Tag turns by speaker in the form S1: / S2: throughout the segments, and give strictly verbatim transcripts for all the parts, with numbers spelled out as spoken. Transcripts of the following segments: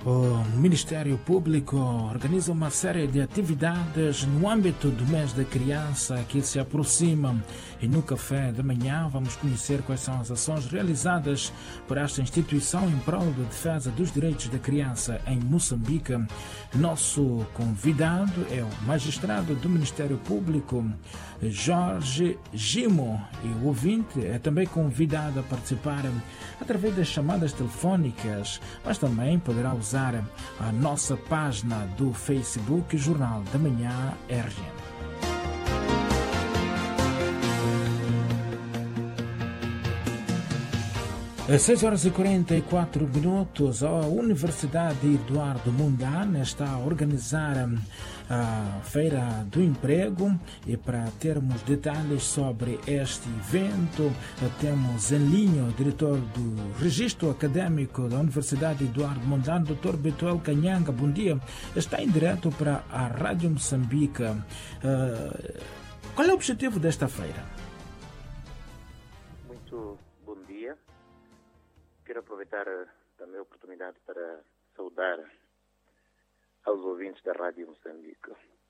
S1: O Ministério Público organiza uma série de atividades no âmbito do mês da criança que se aproxima. E no café da manhã vamos conhecer quais são as ações realizadas por esta instituição em prol da defesa dos direitos da criança em Moçambique. Nosso convidado é o magistrado do Ministério Público, Jorge Gimo, e o ouvinte é também convidado a participar através das chamadas telefónicas, mas também poderá usar a nossa página do Facebook Jornal da Manhã R N. Às seis horas e quarenta e quatro minutos, a Universidade Eduardo Mondlane está a organizar a Feira do Emprego, e para termos detalhes sobre este evento, temos em linha o diretor do Registro Académico da Universidade Eduardo Mondlane, doutor Betuel Canhanga. Bom dia, está em direto para a Rádio Moçambique. Qual é o objetivo desta feira?
S2: Muito bom dia. Quero aproveitar também a oportunidade para saudar aos ouvintes da Rádio Moçambique.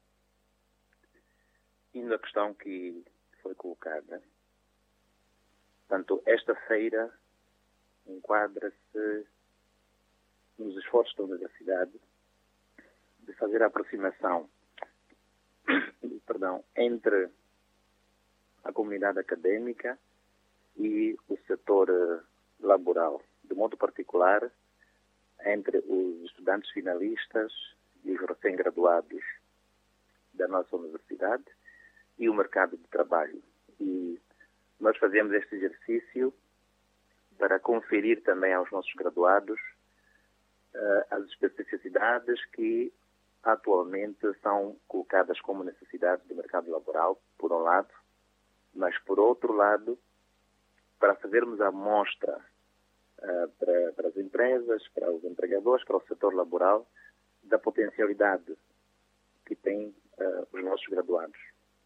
S2: Indo à questão que foi colocada, portanto, esta feira enquadra-se nos esforços da Universidade de fazer a aproximação perdão, entre a comunidade académica e o setor laboral, de modo particular entre os estudantes finalistas e os recém-graduados da nossa universidade e o mercado de trabalho. E nós fazemos este exercício para conferir também aos nossos graduados uh, as especificidades que atualmente são colocadas como necessidades do mercado laboral, por um lado, mas por outro lado, para fazermos a amostra uh, para, para as empresas, para os empregadores, para o setor laboral, da potencialidade que têm uh, os nossos graduados.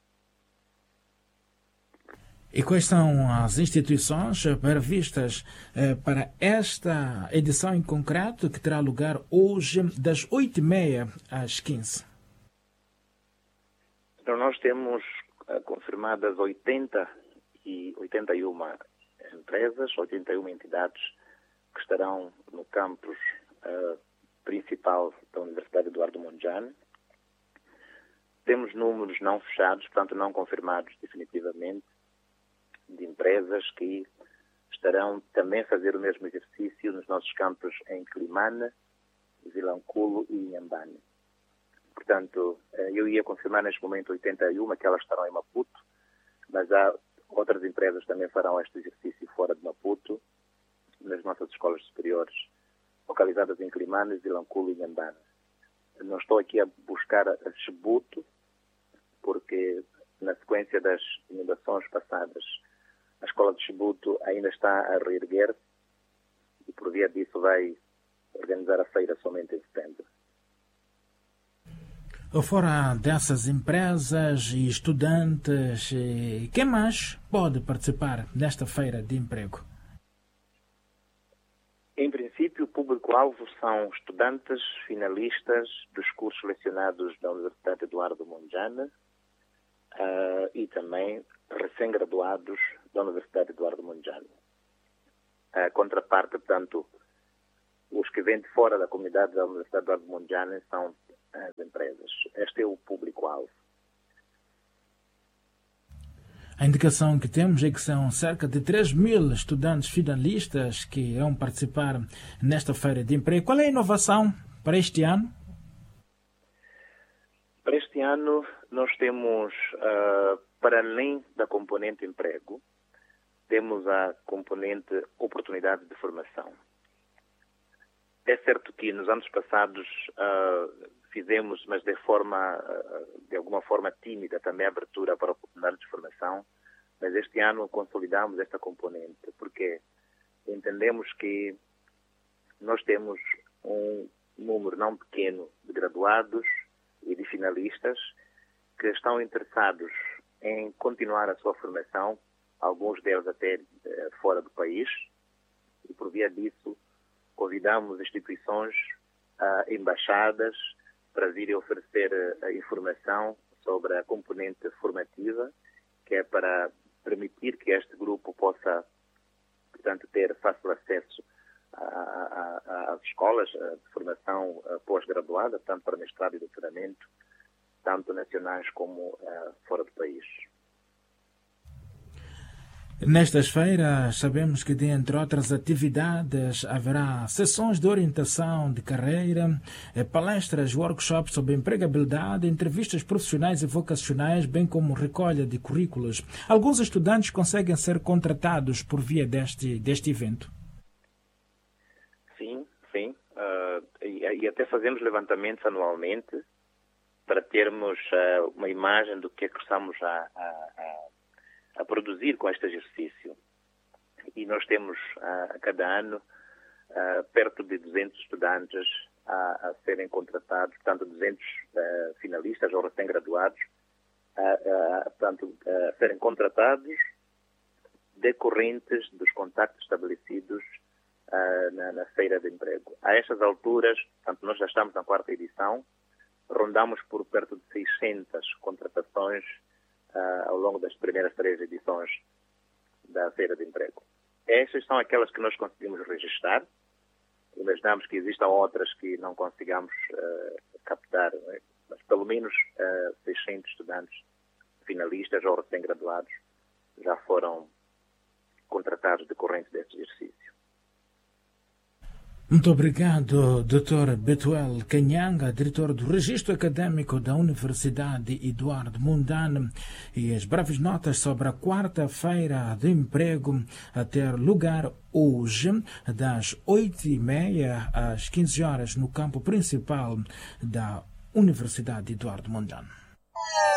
S1: E quais são as instituições previstas uh, para esta edição em concreto, que terá lugar hoje das oito e meia às quinze?
S2: Então, nós temos uh, confirmadas oitenta e uma empresas, oitenta e uma entidades que estarão no campus uh, principal da Universidade Eduardo Mondlane. Temos números não fechados, portanto não confirmados definitivamente, de empresas que estarão também a fazer o mesmo exercício nos nossos campos em Climane, Vilanculo e Inhambane. Portanto, eu ia confirmar neste momento oitenta e uma que elas estarão em Maputo, mas há outras empresas também farão este exercício fora de Maputo, nas nossas escolas superiores, localizadas em Climane, Vilanculo e Inhambane. Não estou aqui a buscar a Chibuto, porque na sequência das inundações passadas, a escola de Chibuto ainda está a reerguer-se e por via disso vai organizar a feira somente em setembro.
S1: Fora dessas empresas e estudantes, quem mais pode participar desta feira de emprego?
S2: Em princípio, o público-alvo são estudantes finalistas dos cursos selecionados da Universidade Eduardo Mondlane uh, e também recém-graduados da Universidade Eduardo Mondlane. A contraparte, portanto, os que vêm de fora da comunidade da Universidade Eduardo Mondlane são as empresas. Este é o público-alvo.
S1: A indicação que temos é que são cerca de três mil estudantes finalistas que irão participar nesta feira de emprego. Qual é a inovação para este ano?
S2: Para este ano, nós temos, uh, para além da componente emprego, temos a componente oportunidade de formação. É certo que nos anos passados uh, fizemos, mas de forma, uh, de alguma forma tímida, também a abertura para a oportunidade de formação, mas este ano consolidamos esta componente, porque entendemos que nós temos um número não pequeno de graduados e de finalistas que estão interessados em continuar a sua formação, alguns deles até uh, fora do país, e por via disso convidamos instituições uh, embaixadas para virem oferecer uh, informação sobre a componente formativa, que é para permitir que este grupo possa, portanto, ter fácil acesso a, a, a, às escolas de formação pós-graduada, tanto para mestrado e doutoramento, tanto nacionais como uh, fora do país.
S1: Nestas feiras, sabemos que, dentre outras atividades, haverá sessões de orientação de carreira, palestras, workshops sobre empregabilidade, entrevistas profissionais e vocacionais, bem como recolha de currículos. Alguns estudantes conseguem ser contratados por via deste, deste evento?
S2: Sim, sim. Uh, e, e até fazemos levantamentos anualmente para termos uh, uma imagem do que é que estamos a... a, a a produzir com este exercício. E nós temos, a, a cada ano, a, perto de duzentos estudantes a, a serem contratados, portanto, duzentos a, finalistas ou recém-graduados, a, a, portanto, a serem contratados decorrentes dos contactos estabelecidos a, na, na feira de emprego. A estas alturas, portanto, nós já estamos na quarta edição, rondamos por perto de seiscentas contratações Uh, ao longo das primeiras três edições da Feira de Emprego. Estas são aquelas que nós conseguimos registrar. Imaginamos que existam outras que não consigamos uh, captar, né? Mas pelo menos uh, seiscentos estudantes finalistas ou recém-graduados já foram contratados decorrentes deste exercício.
S1: Muito obrigado, doutor Betuel Canhanga, diretor do Registro Académico da Universidade Eduardo Mondlane, e as breves notas sobre a quarta-feira de emprego a ter lugar hoje, das oito e meia às quinze horas, no campo principal da Universidade Eduardo Mondlane.